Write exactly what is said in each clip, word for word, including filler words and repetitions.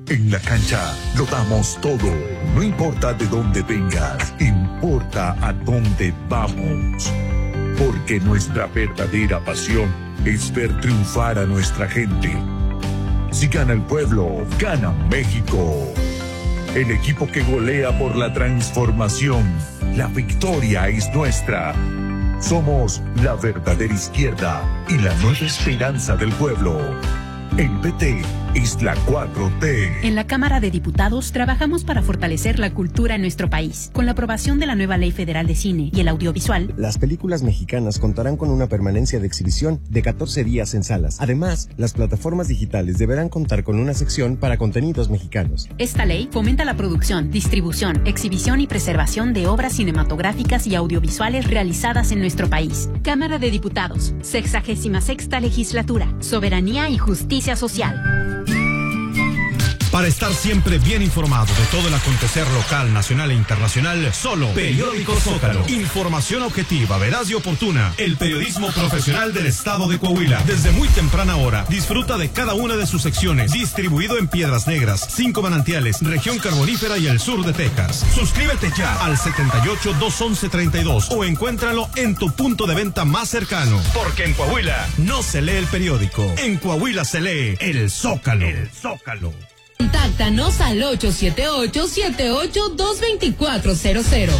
En la cancha lo damos todo. No importa de dónde vengas, importa a dónde vamos. Porque nuestra verdadera pasión es ver triunfar a nuestra gente. Si gana el pueblo, gana México. El equipo que golea por la transformación. La victoria es nuestra. Somos la verdadera izquierda y la nueva esperanza del pueblo. El P T es la cuatro T. En la Cámara de Diputados trabajamos para fortalecer la cultura en nuestro país. Con la aprobación de la nueva Ley Federal de Cine y el Audiovisual, las películas mexicanas contarán con una permanencia de exhibición de catorce días en salas. Además, las plataformas digitales deberán contar con una sección para contenidos mexicanos. Esta ley fomenta la producción, distribución, exhibición y preservación de obras cinematográficas y audiovisuales realizadas en nuestro país. Cámara de Diputados, sexagésima sexta legislatura, soberanía y justicia social. Para estar siempre bien informado de todo el acontecer local, nacional e internacional, solo Periódico Zócalo. Información objetiva, veraz y oportuna. El periodismo profesional del estado de Coahuila. Desde muy temprana hora, disfruta de cada una de sus secciones. Distribuido en Piedras Negras, Cinco Manantiales, Región Carbonífera y el sur de Texas. Suscríbete ya al setenta y ocho, doscientos once, treinta y dos o encuéntralo en tu punto de venta más cercano. Porque en Coahuila no se lee el periódico. En Coahuila se lee el Zócalo. El Zócalo. Contáctanos al ocho siete ocho, siete ocho dos, dos cuatro cero cero.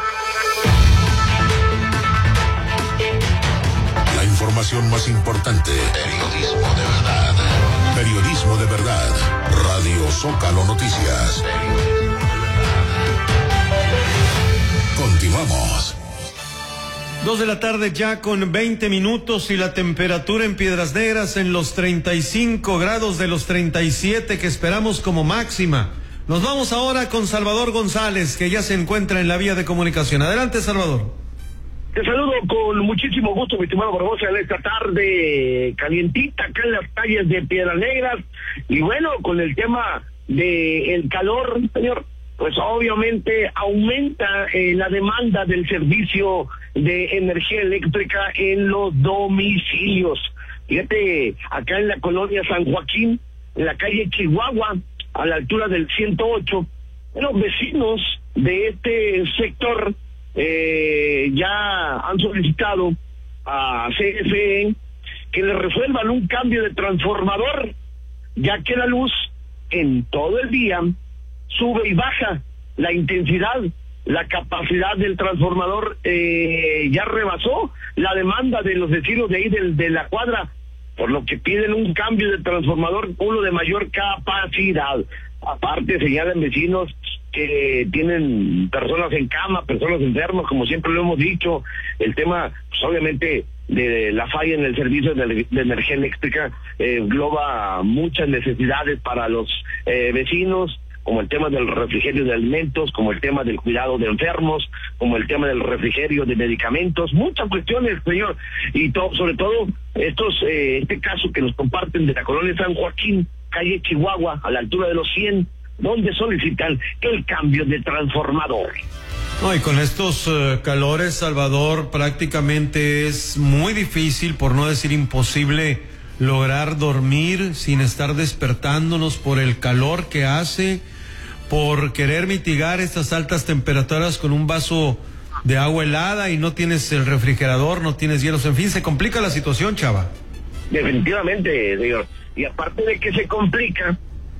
La información más importante. Periodismo de verdad. Periodismo de verdad. Radio Zócalo Noticias. Continuamos. Dos de la tarde ya con veinte minutos y la temperatura en Piedras Negras en los treinta y cinco grados de los treinta y siete que esperamos como máxima. Nos vamos ahora con Salvador González, que ya se encuentra en la vía de comunicación. Adelante, Salvador. Te saludo con muchísimo gusto, mi estimado Barbosa, en esta tarde calientita acá en las calles de Piedras Negras. Y bueno, con el tema de el calor, señor, pues obviamente aumenta eh, la demanda del servicio de energía eléctrica en los domicilios. Fíjate, acá en la colonia San Joaquín, en la calle Chihuahua, a la altura del ciento ocho, los vecinos de este sector eh, ya han solicitado a C F E que le resuelvan un cambio de transformador, ya que la luz en todo el día sube y baja, la intensidad, la capacidad del transformador eh, ya rebasó la demanda de los vecinos de ahí de, de la cuadra, por lo que piden un cambio de transformador, uno de mayor capacidad. Aparte señalan vecinos que tienen personas en cama, personas enfermas, como siempre lo hemos dicho, el tema pues, obviamente de la falla en el servicio de, de energía eléctrica eh, engloba muchas necesidades para los eh, vecinos, como el tema del refrigerio de alimentos, como el tema del cuidado de enfermos, como el tema del refrigerio de medicamentos, muchas cuestiones, señor, y to, sobre todo estos eh, este caso que nos comparten de la colonia San Joaquín, calle Chihuahua, a la altura de los cien, donde solicitan el cambio de transformador. No, y con estos uh, calores, Salvador, prácticamente es muy difícil, por no decir imposible, lograr dormir sin estar despertándonos por el calor que hace, por querer mitigar estas altas temperaturas con un vaso de agua helada y no tienes el refrigerador, no tienes hielos, en fin, se complica la situación, chava. Definitivamente, señor. Y aparte de que se complica,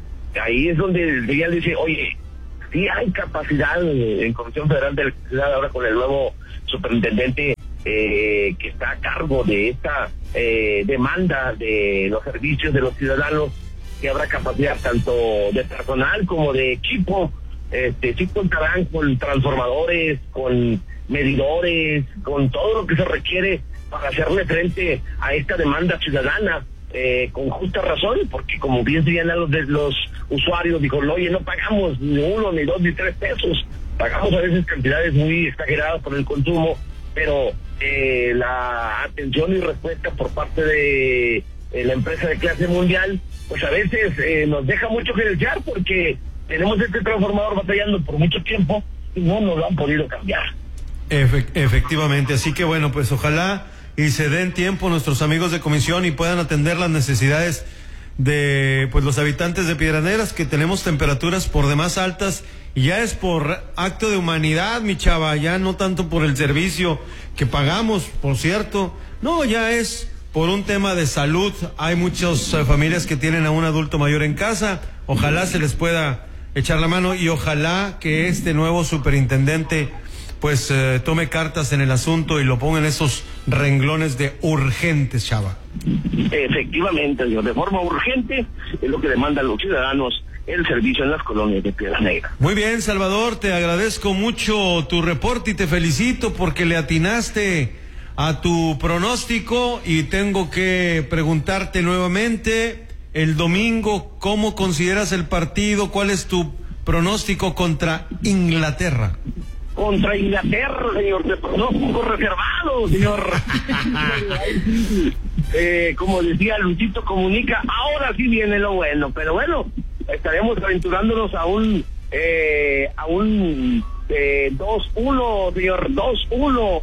ahí es donde el día dice, oye, sí hay capacidad en Comisión Federal de Electricidad ahora con el nuevo superintendente eh, que está a cargo de esta eh, demanda de los servicios de los ciudadanos, que habrá capacidad tanto de personal como de equipo. Este, sí contarán con transformadores, con medidores, con todo lo que se requiere para hacerle frente a esta demanda ciudadana, eh, con justa razón, porque como bien señalan los, de los usuarios, dijo, oye, no pagamos ni uno, ni dos, ni tres pesos, pagamos a veces cantidades muy exageradas por el consumo, pero eh, la atención y respuesta por parte de eh, la empresa de clase mundial, pues a veces eh, nos deja mucho que desear, porque tenemos este transformador batallando por mucho tiempo y no nos lo han podido cambiar. Efe- efectivamente, así que bueno, pues ojalá y se den tiempo nuestros amigos de comisión y puedan atender las necesidades de pues los habitantes de Piedras Negras, que tenemos temperaturas por demás altas, y ya es por acto de humanidad, mi chava, ya no tanto por el servicio que pagamos, por cierto, no, ya es por un tema de salud. Hay muchas eh, familias que tienen a un adulto mayor en casa, ojalá se les pueda echar la mano y ojalá que este nuevo superintendente pues eh, tome cartas en el asunto y lo ponga en esos renglones de urgentes, chava. Efectivamente, señor, de forma urgente es lo que demandan los ciudadanos, el servicio en las colonias de Piedras Negras. Muy bien, Salvador, te agradezco mucho tu reporte y te felicito porque le atinaste a tu pronóstico, y tengo que preguntarte nuevamente, el domingo, ¿cómo consideras el partido? ¿Cuál es tu pronóstico contra Inglaterra? Contra Inglaterra, señor, de pronóstico reservado, señor. eh, como decía Luisito Comunica, ahora sí viene lo bueno, pero bueno, estaremos aventurándonos a un eh, a un eh, dos uno, señor, dos uno,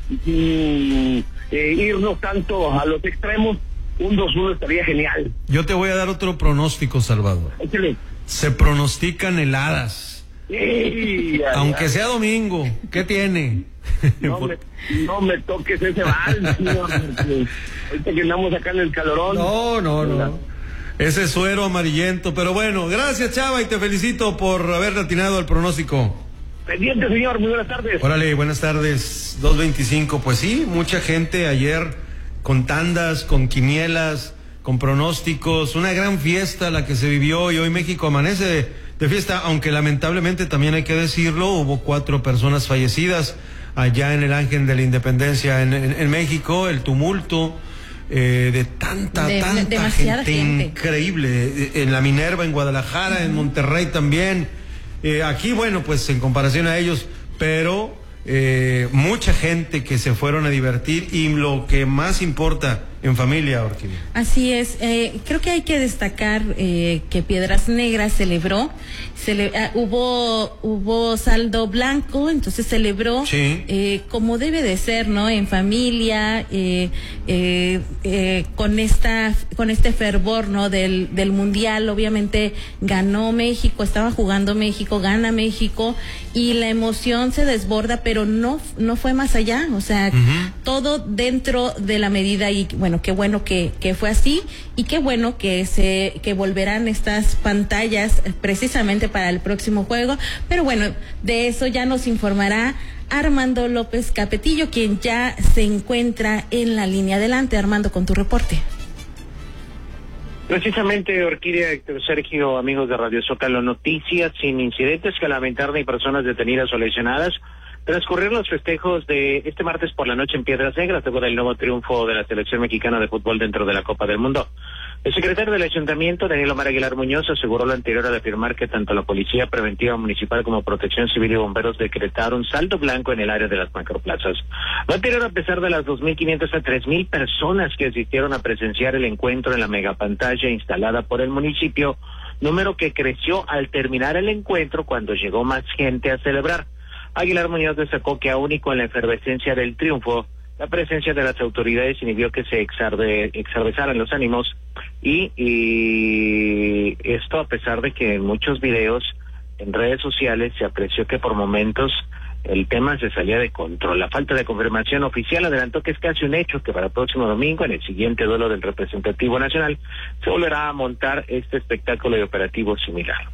sin eh, irnos tanto a los extremos. Un dos uno estaría genial. Yo te voy a dar otro pronóstico, Salvador. Échale. Se pronostican heladas. Sí, aunque ya. sea domingo, ¿qué tiene? No me, no me toques ese vals, señor. Ahorita que andamos acá en el calorón. No, no, no. Ese suero amarillento, pero bueno, gracias, chava, y te felicito por haber atinado al pronóstico. Pendiente, señor, muy buenas tardes. Órale, buenas tardes, dos veinticinco, pues sí, mucha gente ayer con tandas, con quinielas, con pronósticos, una gran fiesta la que se vivió, y hoy México amanece de, de fiesta, aunque lamentablemente también hay que decirlo, hubo cuatro personas fallecidas allá en el Ángel de la Independencia en, en, en México, el tumulto eh, de tanta, de, tanta gente, gente increíble, en la Minerva, en Guadalajara, en Monterrey también, eh, aquí bueno, pues en comparación a ellos, pero eh, mucha gente que se fueron a divertir, y lo que más importa, en familia, Orquídea. Así es, eh, creo que hay que destacar eh, que Piedras Negras celebró, cele uh, hubo hubo saldo blanco, entonces celebró sí. eh, como debe de ser, ¿no? En familia, eh, eh, eh, con esta con este fervor, ¿no? Del del mundial. Obviamente ganó México, estaba jugando México, gana México, y la emoción se desborda, pero no no fue más allá, o sea, uh-huh. todo dentro de la medida. Y bueno, Bueno, qué bueno que, que fue así, y qué bueno que se que volverán estas pantallas precisamente para el próximo juego. Pero bueno, de eso ya nos informará Armando López Capetillo, quien ya se encuentra en la línea. Adelante, Armando, con tu reporte. Precisamente, Orquídea, Héctor Sergio, amigos de Radio Zócalo, noticias sin incidentes que lamentar ni personas detenidas o lesionadas. Transcurrieron los festejos de este martes por la noche en Piedras Negras, luego del nuevo triunfo de la selección mexicana de fútbol dentro de la Copa del Mundo. El secretario del Ayuntamiento, Daniel Omar Aguilar Muñoz, aseguró lo anterior al afirmar que tanto la Policía Preventiva Municipal como Protección Civil y Bomberos decretaron saldo blanco en el área de las macroplazas. Lo anterior a pesar de las dos mil quinientas a tres mil personas que asistieron a presenciar el encuentro en la megapantalla instalada por el municipio, número que creció al terminar el encuentro cuando llegó más gente a celebrar. Aguilar Muñoz destacó que aún y con la efervescencia del triunfo, la presencia de las autoridades inhibió que se exarde, exardezaran los ánimos, y, y esto a pesar de que en muchos videos en redes sociales se apreció que por momentos el tema se salía de control. La falta de confirmación oficial adelantó que es casi un hecho que para el próximo domingo, en el siguiente duelo del representativo nacional, se volverá a montar este espectáculo de operativo similar.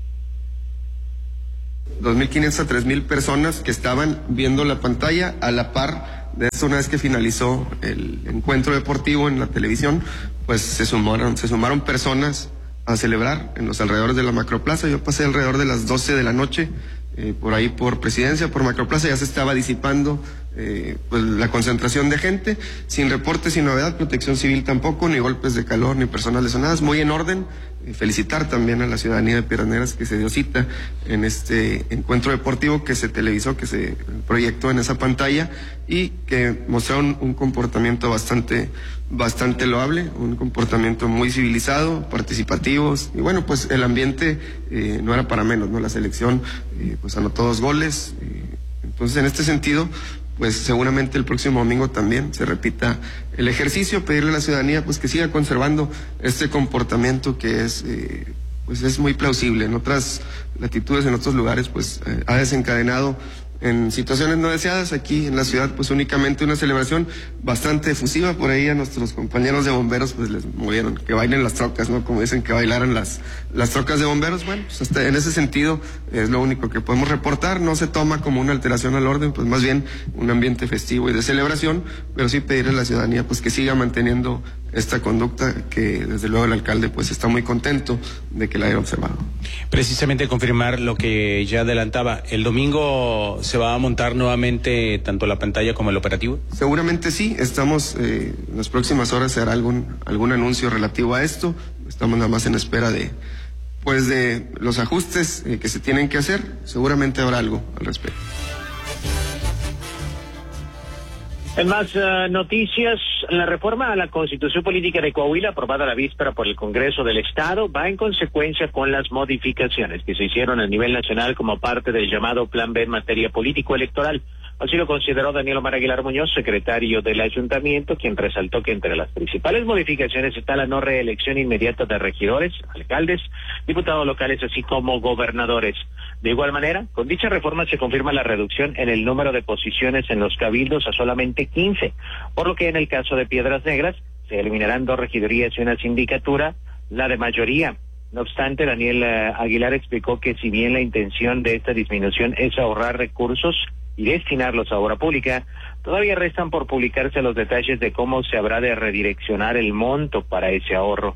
dos mil quinientas a tres mil personas que estaban viendo la pantalla a la par de eso. Una vez que finalizó el encuentro deportivo en la televisión, pues se sumaron, se sumaron personas a celebrar en los alrededores de la Macroplaza. Yo pasé alrededor de las doce de la noche eh, por ahí por Presidencia, por Macroplaza, ya se estaba disipando eh, pues la concentración de gente, sin reporte, sin novedad, Protección Civil tampoco, ni golpes de calor, ni personas lesionadas, muy en orden. Felicitar también a la ciudadanía de Piedras Negras que se dio cita en este encuentro deportivo que se televisó, que se proyectó en esa pantalla, y que mostraron un comportamiento bastante, bastante loable, un comportamiento muy civilizado, participativos, y bueno, pues el ambiente eh, no era para menos, ¿no? La selección eh, pues anotó dos goles, eh, entonces en este sentido, pues seguramente el próximo domingo también se repita el ejercicio, pedirle a la ciudadanía pues que siga conservando este comportamiento que es eh, pues es muy plausible. En otras latitudes, en otros lugares, pues eh, ha desencadenado en situaciones no deseadas. Aquí en la ciudad pues únicamente una celebración bastante efusiva. Por ahí a nuestros compañeros de bomberos pues les movieron que bailen las trocas, ¿no? Como dicen que bailaran las, las trocas de bomberos. Bueno, pues hasta en ese sentido es lo único que podemos reportar. No se toma como una alteración al orden, pues más bien un ambiente festivo y de celebración, pero sí pedirle a la ciudadanía pues que siga manteniendo esta conducta, que desde luego el alcalde pues está muy contento de que la haya observado. Precisamente confirmar lo que ya adelantaba, ¿el domingo se va a montar nuevamente tanto la pantalla como el operativo? Seguramente sí, estamos, eh, en las próximas horas se hará algún, algún anuncio relativo a esto, estamos nada más en espera de, pues de los ajustes eh, que se tienen que hacer, seguramente habrá algo al respecto. En más uh, noticias, la reforma a la Constitución Política de Coahuila, aprobada la víspera por el Congreso del Estado, va en consecuencia con las modificaciones que se hicieron a nivel nacional como parte del llamado Plan B en materia político-electoral. Así lo consideró Daniel Omar Aguilar Muñoz, secretario del Ayuntamiento, quien resaltó que entre las principales modificaciones está la no reelección inmediata de regidores, alcaldes, diputados locales, así como gobernadores. De igual manera, con dicha reforma se confirma la reducción en el número de posiciones en los cabildos a solamente quince, por lo que en el caso de Piedras Negras se eliminarán dos regidurías y una sindicatura, la de mayoría. No obstante, Daniel uh, Aguilar explicó que si bien la intención de esta disminución es ahorrar recursos y destinarlos a obra pública, todavía restan por publicarse los detalles de cómo se habrá de redireccionar el monto para ese ahorro.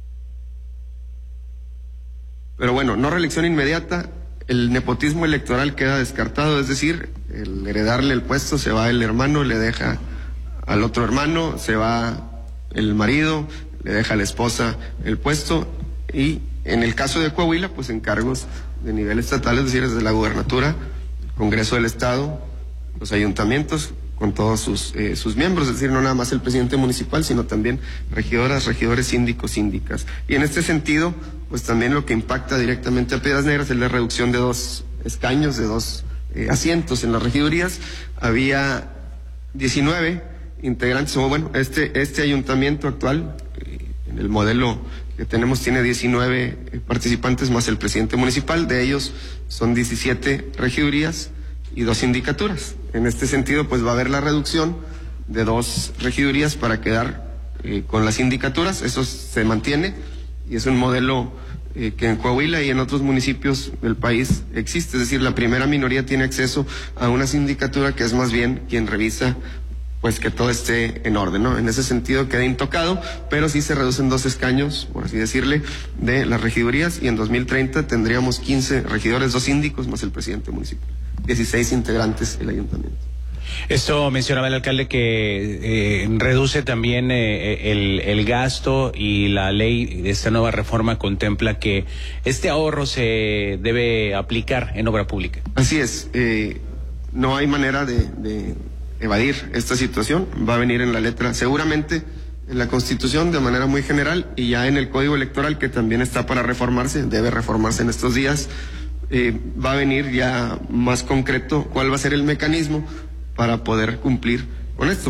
Pero bueno, no reelección inmediata, el nepotismo electoral queda descartado, es decir, el heredarle el puesto, se va el hermano, le deja al otro hermano, se va el marido, le deja a la esposa el puesto, y en el caso de Coahuila, pues encargos de nivel estatal, es decir, desde la gubernatura, Congreso del Estado, los ayuntamientos, con todos sus, eh, sus miembros, es decir, no nada más el presidente municipal, sino también regidoras, regidores, síndicos, síndicas. Y en este sentido, pues también lo que impacta directamente a Piedras Negras es la reducción de dos escaños, de dos eh, asientos en las regidurías. Había diecinueve integrantes, o bueno, este, este ayuntamiento actual, eh, en el modelo que tenemos, tiene diecinueve eh, participantes más el presidente municipal, de ellos son diecisiete regidurías y dos sindicaturas. En este sentido, pues va a haber la reducción de dos regidurías para quedar eh, con las sindicaturas. Eso se mantiene y es un modelo eh, que en Coahuila y en otros municipios del país existe. Es decir, la primera minoría tiene acceso a una sindicatura que es más bien quien revisa pues que todo esté en orden, ¿no? En ese sentido queda intocado, pero sí se reducen dos escaños, por así decirle, de las regidurías, y en dos mil treinta tendríamos quince regidores, dos síndicos más el presidente municipal, dieciséis integrantes el ayuntamiento. Esto mencionaba el alcalde que eh, reduce también eh, el, el gasto, y la ley de esta nueva reforma contempla que este ahorro se debe aplicar en obra pública. Así es, eh, no hay manera de, de evadir esta situación, va a venir en la letra, seguramente en la Constitución de manera muy general, y ya en el Código Electoral, que también está para reformarse, debe reformarse en estos días. Eh, va a venir ya más concreto cuál va a ser el mecanismo para poder cumplir con esto.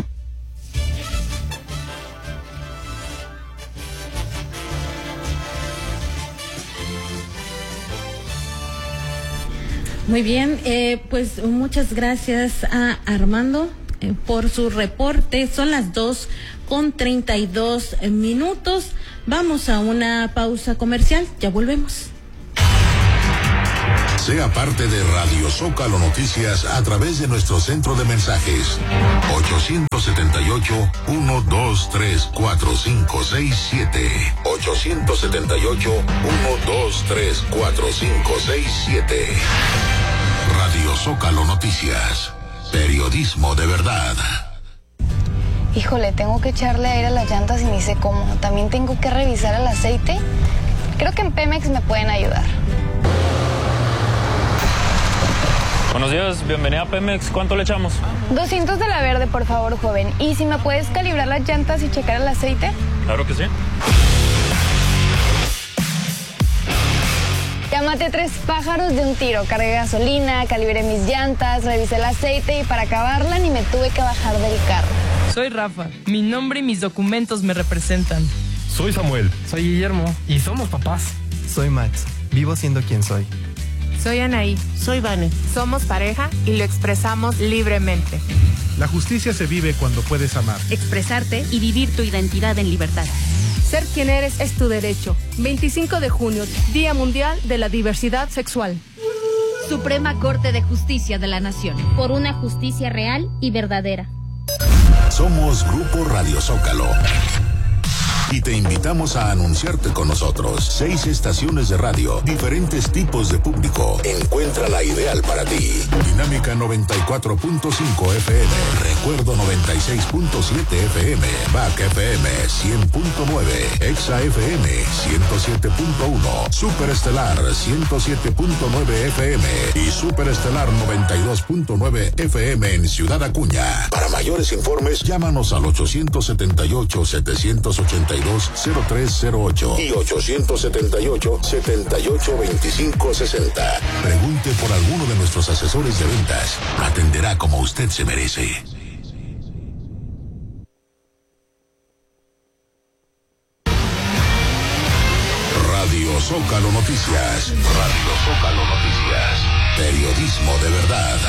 Muy bien, eh, pues muchas gracias a Armando eh, por su reporte. Son las dos con treinta y dos minutos. Vamos a una pausa comercial, ya volvemos. Sea parte de Radio Zócalo Noticias a través de nuestro centro de mensajes ocho siete ocho, uno dos tres, cuatro cinco seis siete ocho siete ocho, uno dos tres, cuatro cinco seis siete. Radio Zócalo Noticias, periodismo de verdad. Híjole, tengo que echarle aire a las llantas y ni sé cómo. También tengo que revisar el aceite. Creo que en Pemex me pueden ayudar. Buenos días, bienvenida a Pemex. ¿Cuánto le echamos? doscientos de la verde, por favor, joven. ¿Y si me puedes calibrar las llantas y checar el aceite? Claro que sí. Ya maté tres pájaros de un tiro. Cargué gasolina, calibré mis llantas, revisé el aceite y para acabarla ni me tuve que bajar del carro. Soy Rafa. Mi nombre y mis documentos me representan. Soy Samuel. Soy Guillermo. Y somos papás. Soy Max. Vivo siendo quien soy. Soy Anaí. Soy Vane. Somos pareja y lo expresamos libremente. La justicia se vive cuando puedes amar, expresarte y vivir tu identidad en libertad. Ser quien eres es tu derecho. veinticinco de junio, Día Mundial de la Diversidad Sexual. Suprema Corte de Justicia de la Nación. Por una justicia real y verdadera. Somos Grupo Radio Zócalo. Y te invitamos a anunciarte con nosotros. Seis estaciones de radio, diferentes tipos de público. Encuentra la ideal para ti. Dinámica noventa y cuatro punto cinco F M. Recuerdo noventa y seis punto siete F M. B A C F M cien punto nueve. Exa F M ciento siete punto uno. Superestelar ciento siete punto nueve F M. Y Superestelar noventa y dos punto nueve F M en Ciudad Acuña. Para mayores informes, llámanos al ochocientos setenta y ocho, setecientos ochenta y dos, cero tres cero ocho y ochocientos setenta y ocho, setenta y ocho, veinticinco sesenta. Pregunte por alguno de nuestros asesores de ventas. Lo atenderá como usted se merece. Radio Zócalo Noticias. Radio Zócalo Noticias. Periodismo de verdad.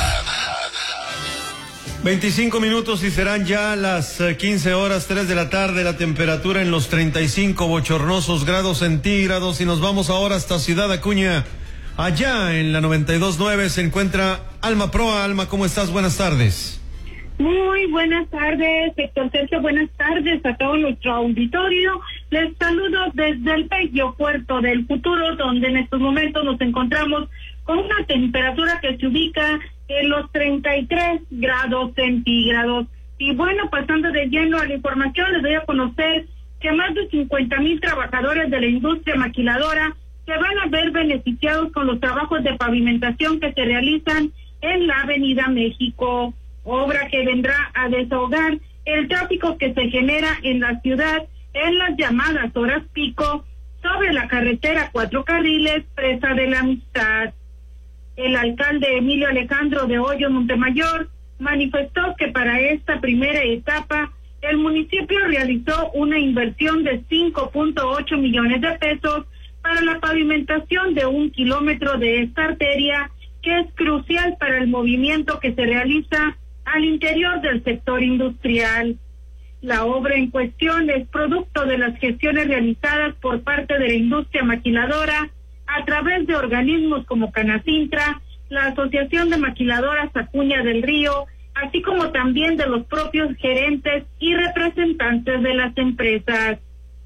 veinticinco minutos y serán ya las quince horas, tres de la tarde, la temperatura en los treinta y cinco bochornosos grados centígrados y nos vamos ahora hasta Ciudad Acuña. Allá en la noventa y dos punto nueve se encuentra Alma Proa. Alma, ¿cómo estás? Buenas tardes. Muy buenas tardes, Héctor Sergio. Buenas tardes a todo nuestro auditorio. Les saludo desde el bello puerto del Futuro, donde en estos momentos nos encontramos con una temperatura que se ubica en los treinta y tres grados centígrados. Y bueno, pasando de lleno a la información, les doy a conocer que más de cincuenta mil trabajadores de la industria maquiladora se van a ver beneficiados con los trabajos de pavimentación que se realizan en la Avenida México, obra que vendrá a desahogar el tráfico que se genera en la ciudad en las llamadas horas pico sobre la carretera Cuatro Carriles, Presa de la Amistad. El alcalde Emilio Alejandro de Hoyo Montemayor manifestó que para esta primera etapa el municipio realizó una inversión de cinco punto ocho millones de pesos para la pavimentación de un kilómetro de esta arteria que es crucial para el movimiento que se realiza al interior del sector industrial. La obra en cuestión es producto de las gestiones realizadas por parte de la industria maquiladora a través de organismos como Canacintra, la Asociación de Maquiladoras Acuña del Río, así como también de los propios gerentes y representantes de las empresas.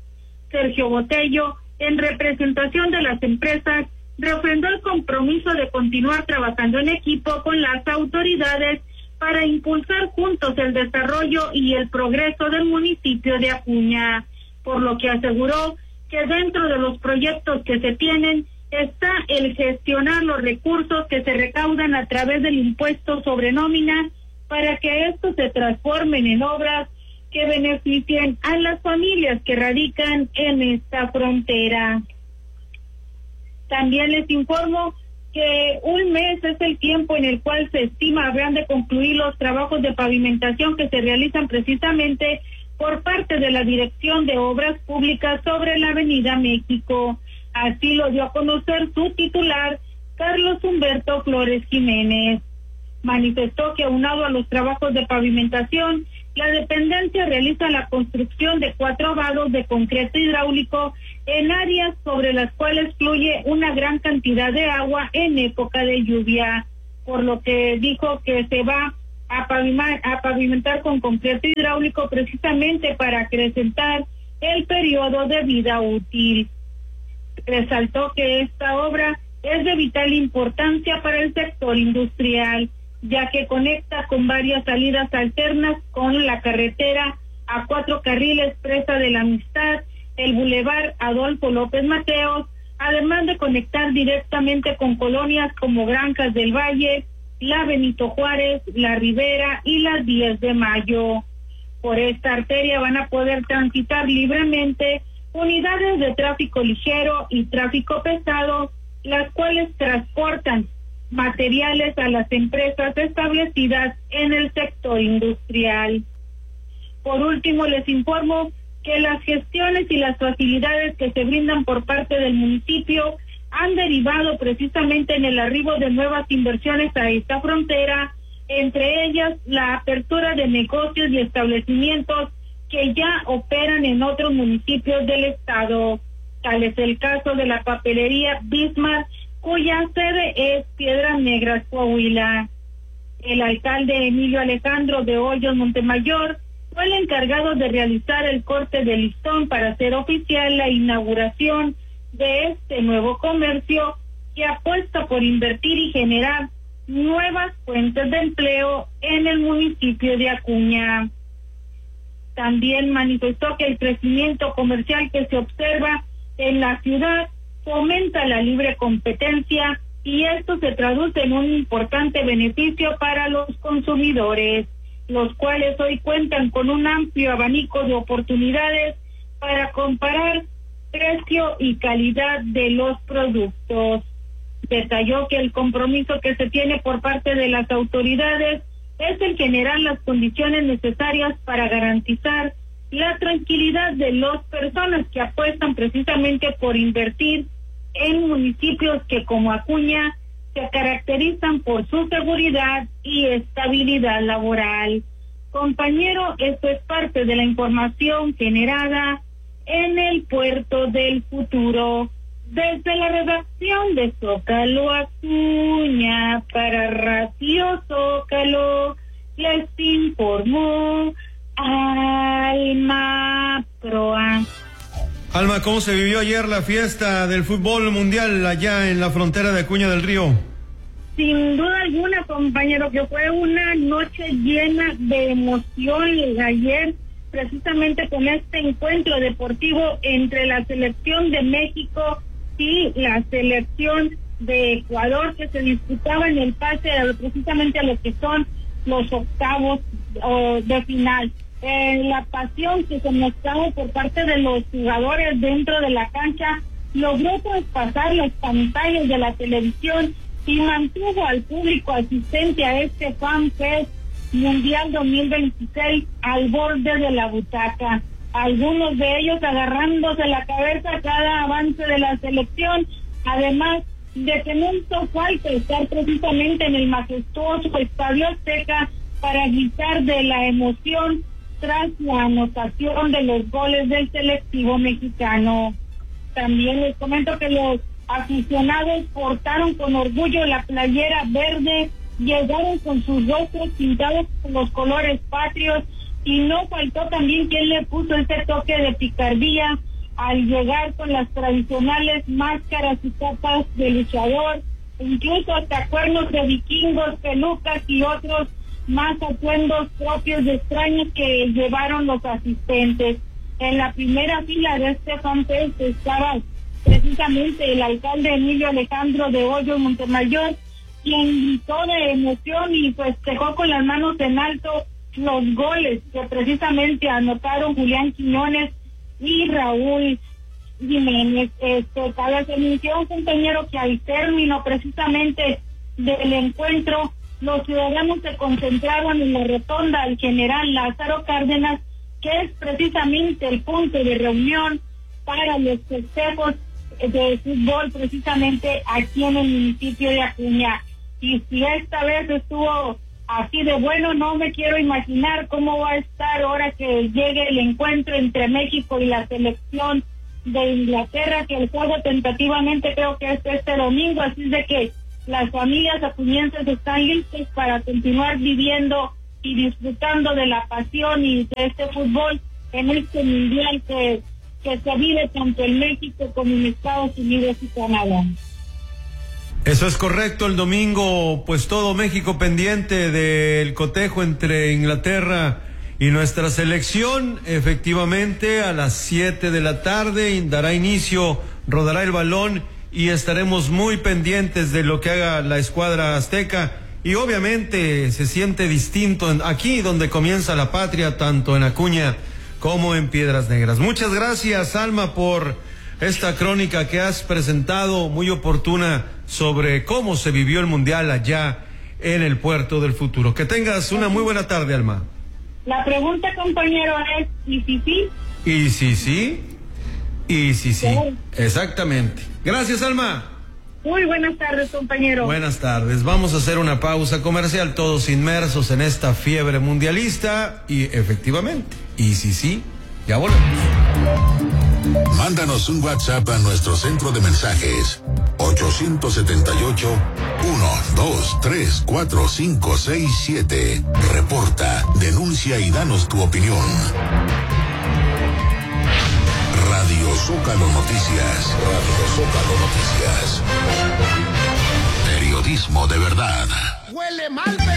Sergio Botello, en representación de las empresas, refrendó el compromiso de continuar trabajando en equipo con las autoridades para impulsar juntos el desarrollo y el progreso del municipio de Acuña, por lo que aseguró que dentro de los proyectos que se tienen está el gestionar los recursos que se recaudan a través del impuesto sobre nómina para que estos se transformen en obras que beneficien a las familias que radican en esta frontera. También les informo que un mes es el tiempo en el cual se estima habrán de concluir los trabajos de pavimentación que se realizan precisamente por parte de la Dirección de Obras Públicas sobre la Avenida México. Así lo dio a conocer su titular, Carlos Humberto Flores Jiménez. Manifestó que aunado a los trabajos de pavimentación, la dependencia realiza la construcción de cuatro vados de concreto hidráulico en áreas sobre las cuales fluye una gran cantidad de agua en época de lluvia, por lo que dijo que se va a pavimentar, a pavimentar con concreto hidráulico precisamente para acrecentar el periodo de vida útil. Resaltó que esta obra es de vital importancia para el sector industrial, ya que conecta con varias salidas alternas con la carretera a Cuatro Carriles, Presa de la Amistad, el Boulevard Adolfo López Mateos, además de conectar directamente con colonias como Granjas del Valle, la Benito Juárez, la Ribera y las diez de mayo. Por esta arteria van a poder transitar libremente unidades de tráfico ligero y tráfico pesado, las cuales transportan materiales a las empresas establecidas en el sector industrial. Por último, les informo que las gestiones y las facilidades que se brindan por parte del municipio han derivado precisamente en el arribo de nuevas inversiones a esta frontera, entre ellas la apertura de negocios y establecimientos que ya operan en otros municipios del estado. Tal es el caso de la papelería Bismarck, cuya sede es Piedras Negras, Coahuila. El alcalde Emilio Alejandro de Hoyos Montemayor fue el encargado de realizar el corte de listón para hacer oficial la inauguración de este nuevo comercio que apuesta por invertir y generar nuevas fuentes de empleo en el municipio de Acuña. También manifestó que el crecimiento comercial que se observa en la ciudad fomenta la libre competencia y esto se traduce en un importante beneficio para los consumidores, los cuales hoy cuentan con un amplio abanico de oportunidades para comparar precio y calidad de los productos. Detalló que el compromiso que se tiene por parte de las autoridades es el generar las condiciones necesarias para garantizar la tranquilidad de las personas que apuestan precisamente por invertir en municipios que como Acuña se caracterizan por su seguridad y estabilidad laboral. Compañero, esto es parte de la información generada en el Puerto del Futuro. Desde la redacción de Zócalo Acuña para Radio Zócalo les informó Alma Proa. Alma, ¿cómo se vivió ayer la fiesta del fútbol mundial allá en la frontera de Acuña del Río? Sin duda alguna, compañero, que fue una noche llena de emoción ayer, precisamente con este encuentro deportivo entre la selección de México y la selección de Ecuador, que se disputaba en el pase a, precisamente a lo que son los octavos oh, de final. Eh, la pasión que se mostraba por parte de los jugadores dentro de la cancha logró traspasar las pantallas de la televisión y mantuvo al público asistente a este FanFest Mundial dos mil veintiséis al borde de la butaca. Algunos de ellos agarrándose la cabeza a cada avance de la selección, además de que no hizo falta estar precisamente en el majestuoso Estadio Azteca para gritar de la emoción tras la anotación de los goles del selectivo mexicano. También les comento que los aficionados portaron con orgullo la playera verde, llegaron con sus rostros pintados con los colores patrios y no faltó también quien le puso ese toque de picardía al llegar con las tradicionales máscaras y capas de luchador, incluso hasta cuernos de vikingos, pelucas y otros más atuendos propios de extraños que llevaron los asistentes. En la primera fila de este FanFest estaba precisamente el alcalde Emilio Alejandro de Hoyos Montemayor, quien gritó de emoción y festejó con las manos en alto los goles que precisamente anotaron Julián Quiñones y Raúl Jiménez. Este, cabe hacer mención, compañero, que al término precisamente del encuentro, los ciudadanos se concentraron en la rotonda del General Lázaro Cárdenas, que es precisamente el punto de reunión para los festejos de fútbol precisamente aquí en el municipio de Acuña. Y si esta vez estuvo así de bueno, no me quiero imaginar cómo va a estar ahora que llegue el encuentro entre México y la selección de Inglaterra, que el juego tentativamente creo que es este domingo, así de que las familias acuñenses están listas para continuar viviendo y disfrutando de la pasión y de este fútbol en este mundial que, que se vive tanto en México como en Estados Unidos y Canadá. Eso es correcto, el domingo pues todo México pendiente del cotejo entre Inglaterra y nuestra selección. Efectivamente a las siete de la tarde dará inicio, rodará el balón y estaremos muy pendientes de lo que haga la escuadra azteca y obviamente se siente distinto en, aquí donde comienza la patria, tanto en Acuña como en Piedras Negras. Muchas gracias, Alma, por esta crónica que has presentado, muy oportuna, sobre cómo se vivió el Mundial allá en el Puerto del Futuro. Que tengas una muy buena tarde, Alma. La pregunta, compañero, es, ¿y si sí? Y si sí, y si sí, exactamente. Gracias, Alma. Muy buenas tardes, compañero. Buenas tardes. Vamos a hacer una pausa comercial, todos inmersos en esta fiebre mundialista y efectivamente, y si sí, ya volvemos. Mándanos un WhatsApp a nuestro centro de mensajes ocho siete ocho, uno dos tres cuatro cinco seis siete. Reporta, denuncia y danos tu opinión. Radio Zócalo Noticias. Radio Zócalo Noticias. Periodismo de verdad. Huele mal,